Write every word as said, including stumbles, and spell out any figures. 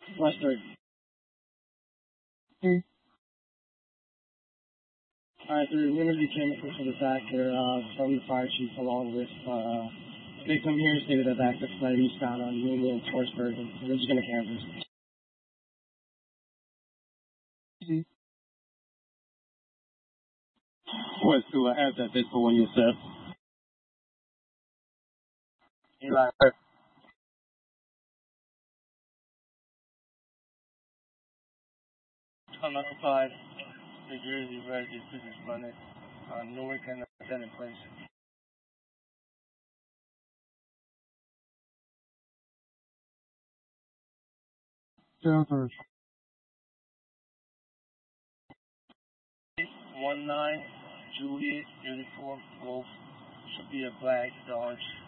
Western. Hmm. Alright, so there's going to be chemicals for the attack here uh, from the fire chief along with uh, victim here stated that active flame is found on Union and Schwarzburg, and we're just going to canvas. Hmm. West two, I have that pistol when you said. Eli. On number five, New Jersey ready to run it. Uh, Newark and then in place. Zero first. One nine, Juliet, uniform, Wolf, should be a black, the orange.